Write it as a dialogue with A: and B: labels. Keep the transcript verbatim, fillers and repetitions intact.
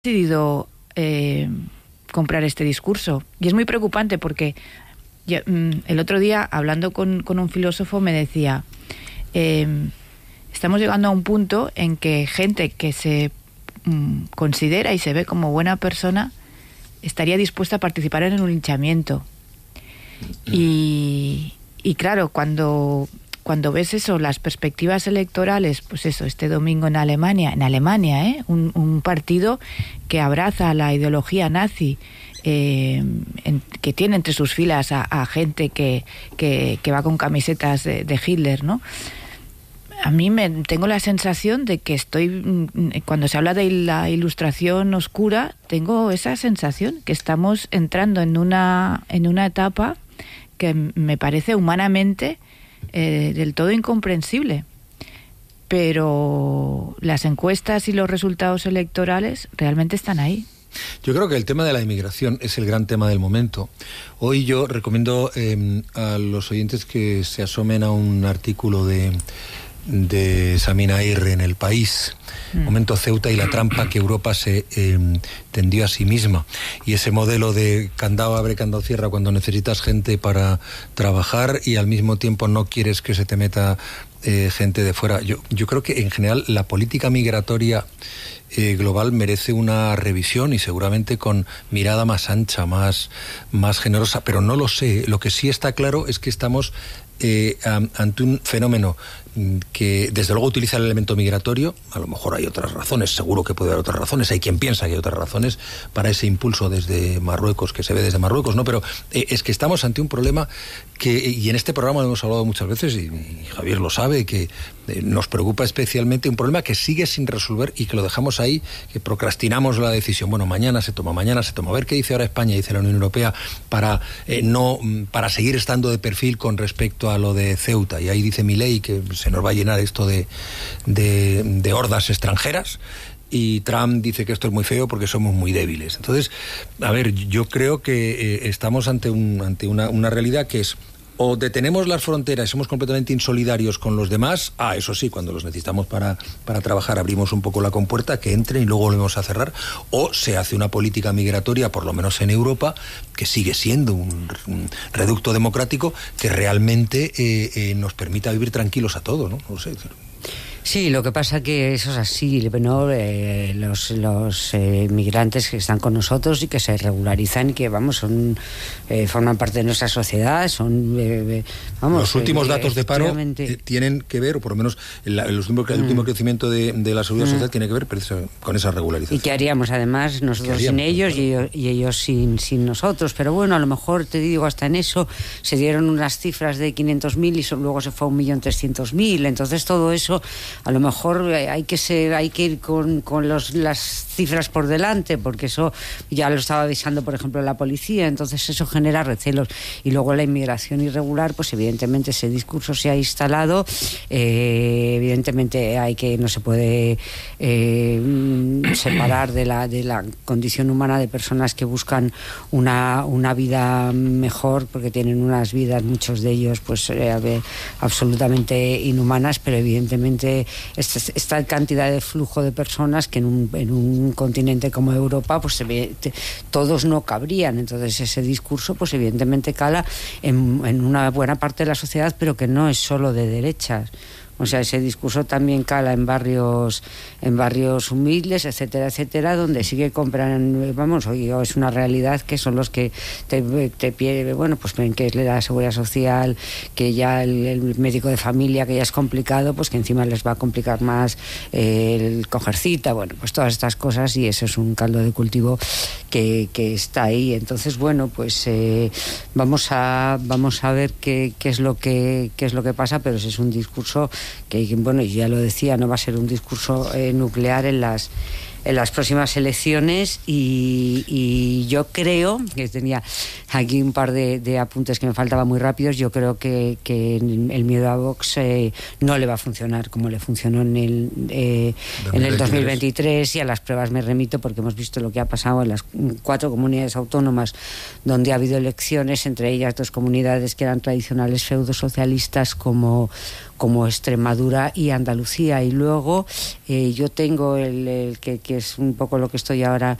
A: decidido eh, comprar este discurso. Y es muy preocupante porque yo, mm, el otro día, hablando con, con un filósofo, me decía, eh, estamos llegando a un punto en que gente que se mm, considera y se ve como buena persona estaría dispuesta a participar en un linchamiento. Y, y claro, cuando... Cuando ves eso, las perspectivas electorales, pues eso, este domingo en Alemania, en Alemania, ¿eh? un, un partido que abraza la ideología nazi, eh, en, que tiene entre sus filas a, a gente que, que, que va con camisetas de, de Hitler, ¿no? A mí me tengo la sensación de que estoy, cuando se habla de la ilustración oscura, tengo esa sensación que estamos entrando en una, en una etapa que me parece humanamente Eh, del todo incomprensible, pero las encuestas y los resultados electorales realmente están ahí.
B: Yo creo que el tema de la inmigración es el gran tema del momento. Hoy yo recomiendo eh, a los oyentes que se asomen a un artículo de, de Samina Aguirre en El País, mm. Momento Ceuta y la trampa que Europa se eh, tendió a sí misma. Y ese modelo de candado abre, candado cierra cuando necesitas gente para trabajar y al mismo tiempo no quieres que se te meta eh, gente de fuera. Yo, yo creo que en general la política migratoria eh, global merece una revisión y seguramente con mirada más ancha, más, más generosa, pero no lo sé. Lo que sí está claro es que estamos eh, ante un fenómeno que desde luego utiliza el elemento migratorio. A lo mejor hay otras razones, seguro que puede haber otras razones, hay quien piensa que hay otras razones para ese impulso desde Marruecos, que se ve desde Marruecos, ¿no? Pero eh, es que estamos ante un problema que, y en este programa lo hemos hablado muchas veces, y, y Javier lo sabe, que eh, nos preocupa especialmente un problema que sigue sin resolver y que lo dejamos ahí, que procrastinamos la decisión. Bueno, mañana se toma, mañana se toma. A ver qué dice ahora España, dice la Unión Europea, para eh, no para seguir estando de perfil con respecto a lo de Ceuta. Y ahí dice Milei que se nos va a llenar esto de, de, de hordas extranjeras, y Trump dice que esto es muy feo porque somos muy débiles. Entonces, a ver, yo creo que eh, estamos ante, un, ante una, una realidad que es: o detenemos las fronteras y somos completamente insolidarios con los demás. Ah, eso sí, cuando los necesitamos para, para trabajar abrimos un poco la compuerta, que entren y luego volvemos a cerrar. O se hace una política migratoria, por lo menos en Europa, que sigue siendo un, un reducto democrático que realmente eh, eh, nos permita vivir tranquilos a todos, ¿no? No sé.
C: Sí, lo que pasa que eso es así, ¿no? Eh, los los eh, migrantes que están con nosotros y que se regularizan y que, vamos, son eh, forman parte de nuestra sociedad, son, eh, vamos...
B: Los últimos
C: eh,
B: datos de paro eh, tienen que ver, o por lo menos el, el, último, el último mm. crecimiento de, de la seguridad mm. social tiene que ver con esa regularización.
C: ¿Y qué haríamos, además, nosotros sin ellos y ellos, y ellos sin, sin nosotros? Pero bueno, a lo mejor, te digo, hasta en eso se dieron unas cifras de quinientos mil y luego se fue a un millón trescientos mil, entonces todo eso... A lo mejor hay que ser, hay que ir con, con los, las cifras por delante, porque eso ya lo estaba avisando, por ejemplo, la policía, entonces eso genera recelos. Y luego la inmigración irregular, pues evidentemente ese discurso se ha instalado, eh, evidentemente hay que, no se puede eh, separar de la, de la condición humana de personas que buscan una, una vida mejor, porque tienen unas vidas, muchos de ellos, pues eh, absolutamente inhumanas, pero evidentemente Esta, esta cantidad de flujo de personas que en un, en un continente como Europa, pues se ve, te, todos no cabrían. Entonces ese discurso, pues evidentemente cala en, en una buena parte de la sociedad, pero que no es solo de derechas. O sea, ese discurso también cala en barrios en barrios humildes, etcétera, etcétera, donde sí que compran, vamos, hoy es una realidad que son los que te, te pide, bueno, pues ven que es la seguridad social, que ya el, el médico de familia, que ya es complicado, pues que encima les va a complicar más eh, el coger cita, bueno, pues todas estas cosas, y eso es un caldo de cultivo que, que está ahí. Entonces, bueno, pues eh, vamos a vamos a ver qué, qué es lo que qué es lo que pasa, pero ese es un discurso que, bueno, ya lo decía, no va a ser un discurso eh, nuclear en las en las próximas elecciones, y, y yo creo que tenía aquí un par de, de apuntes que me faltaban muy rápidos. Yo creo que, que el miedo a Vox eh, no le va a funcionar como le funcionó en el eh, en el dos mil veintitrés, y a las pruebas me remito porque hemos visto lo que ha pasado en las cuatro comunidades autónomas donde ha habido elecciones, entre ellas dos comunidades que eran tradicionales feudosocialistas como como Extremadura y Andalucía. Y luego eh, yo tengo el, el que, que es un poco lo que estoy ahora